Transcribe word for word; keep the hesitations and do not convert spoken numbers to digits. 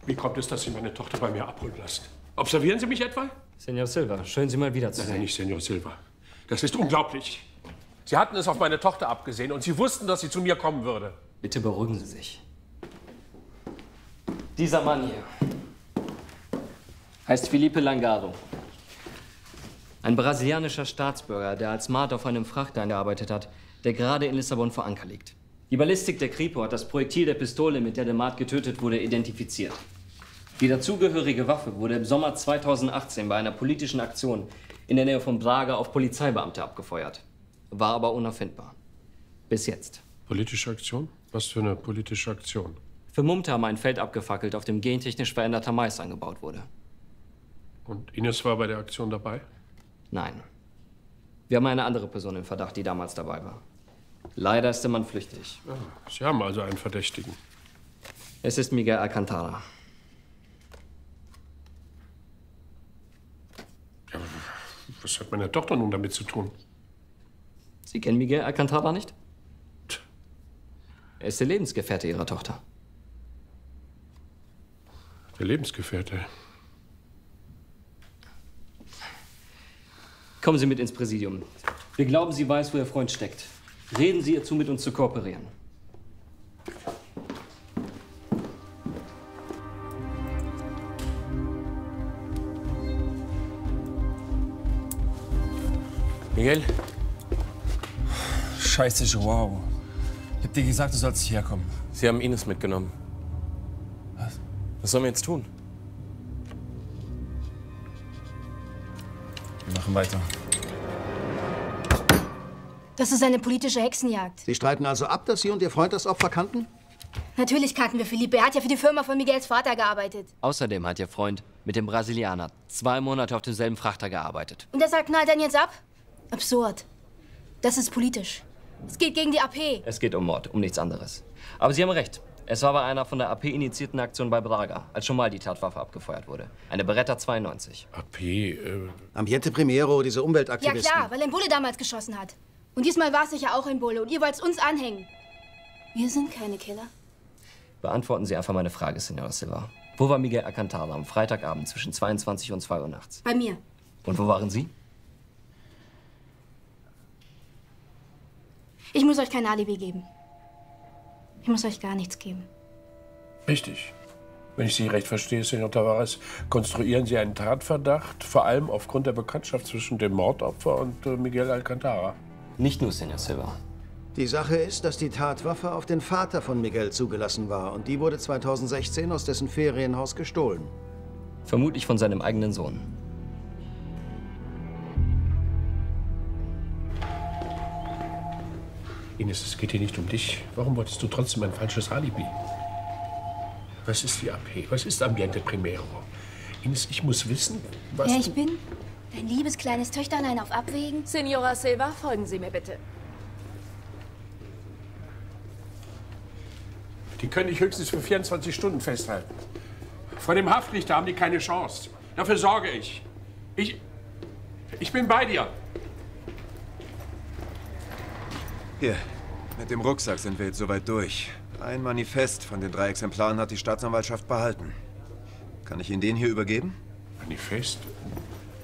Wie kommt es, dass Sie meine Tochter bei mir abholen lassen? Observieren Sie mich etwa? Senor Silva, schön, Sie mal wiederzusehen. Nein, nein, nicht Senor Silva. Das ist unglaublich. Sie hatten es auf meine Tochter abgesehen und Sie wussten, dass sie zu mir kommen würde. Bitte beruhigen Sie sich. Dieser Mann hier heißt Felipe Langaro. Ein brasilianischer Staatsbürger, der als Maat auf einem Frachter gearbeitet hat, der gerade in Lissabon vor Anker liegt. Die Ballistik der Kripo hat das Projektil der Pistole, mit der der Maat getötet wurde, identifiziert. Die dazugehörige Waffe wurde im Sommer zweitausendachtzehn bei einer politischen Aktion in der Nähe von Braga auf Polizeibeamte abgefeuert. War aber unauffindbar. Bis jetzt. Politische Aktion? Was für eine politische Aktion? Vermummte haben ein Feld abgefackelt, auf dem gentechnisch veränderter Mais angebaut wurde. Und Ines war bei der Aktion dabei? Nein. Wir haben eine andere Person im Verdacht, die damals dabei war. Leider ist der Mann flüchtig. Ah, Sie haben also einen Verdächtigen. Es ist Miguel Alcantara. Ja, was hat meine Tochter nun damit zu tun? Sie kennen Miguel Alcantara nicht? Er ist der Lebensgefährte Ihrer Tochter. Der Lebensgefährte? Kommen Sie mit ins Präsidium. Wir glauben, sie weiß, wo Ihr Freund steckt. Reden Sie ihr zu, mit uns zu kooperieren. Miguel? Scheiße, Joao. Ich hab dir gesagt, du sollst hierher kommen. Sie haben Ines mitgenommen. Was? Was sollen wir jetzt tun? Wir machen weiter. Das ist eine politische Hexenjagd. Sie streiten also ab, dass Sie und Ihr Freund das Opfer kannten? Natürlich kannten wir Felipe. Er hat ja für die Firma von Miguels Vater gearbeitet. Außerdem hat Ihr Freund mit dem Brasilianer zwei Monate auf demselben Frachter gearbeitet. Und deshalb knallt er ihn jetzt ab? Absurd. Das ist politisch. Es geht gegen die A P. Es geht um Mord, um nichts anderes. Aber Sie haben recht. Es war bei einer von der A P initiierten Aktion bei Braga, als schon mal die Tatwaffe abgefeuert wurde. Eine Beretta zweiundneunzig. A P, äh... Ambiente Primero, diese Ja Umweltaktivisten. klar, weil ein Bulle damals geschossen hat. Und diesmal war es sicher auch ein Bulle. Und ihr wollt es uns anhängen. Wir sind keine Killer. Beantworten Sie einfach meine Frage, Senor Silva. Wo war Miguel Alcantara am Freitagabend zwischen zweiundzwanzig und zwei Uhr nachts? Bei mir. Und wo waren Sie? Ich muss euch kein Alibi geben. Ich muss euch gar nichts geben. Richtig. Wenn ich Sie recht verstehe, Senor Tavares, konstruieren Sie einen Tatverdacht, vor allem aufgrund der Bekanntschaft zwischen dem Mordopfer und äh, Miguel Alcantara. Nicht nur, Senor Silva. Die Sache ist, dass die Tatwaffe auf den Vater von Miguel zugelassen war. Und die wurde zweitausendsechzehn aus dessen Ferienhaus gestohlen. Vermutlich von seinem eigenen Sohn. Ines, es geht hier nicht um dich. Warum wolltest du trotzdem ein falsches Alibi? Was ist die A P? Was ist Ambiente Primero? Ines, ich muss wissen, was Wer du... ich bin? Dein liebes kleines Töchterlein auf Abwägen? Senora Silva, folgen Sie mir bitte. Die können dich höchstens für vierundzwanzig Stunden festhalten. Vor dem Haftrichter haben die keine Chance. Dafür sorge ich. Ich... Ich bin bei dir. Hier, mit dem Rucksack sind wir jetzt soweit durch. Ein Manifest von den drei Exemplaren hat die Staatsanwaltschaft behalten. Kann ich Ihnen den hier übergeben? Manifest?